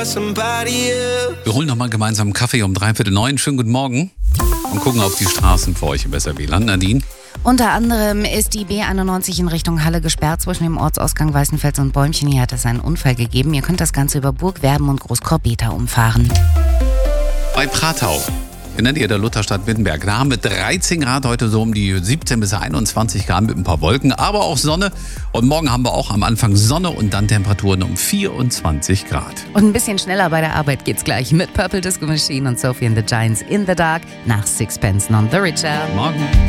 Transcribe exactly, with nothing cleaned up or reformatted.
Wir holen noch mal gemeinsam einen Kaffee um dreiviertel neun. Schönen guten Morgen und gucken auf die Straßen für euch im S R W-Land. Nadine? Unter anderem ist die B einundneunzig in Richtung Halle gesperrt zwischen dem Ortsausgang Weißenfels und Bäumchen. Hier hat es einen Unfall gegeben. Ihr könnt das Ganze über Burgwerben und Großkorbeta umfahren. Bei Pratau, in der Nähe der Lutherstadt Wittenberg. Da haben wir dreizehn Grad, heute so um die siebzehn bis einundzwanzig Grad mit ein paar Wolken, aber auch Sonne. Und morgen haben wir auch am Anfang Sonne und dann Temperaturen um vierundzwanzig Grad. Und ein bisschen schneller bei der Arbeit geht's gleich mit Purple Disco Machine und Sophie and the Giants in the Dark nach Sixpence None the Richer. Morgen.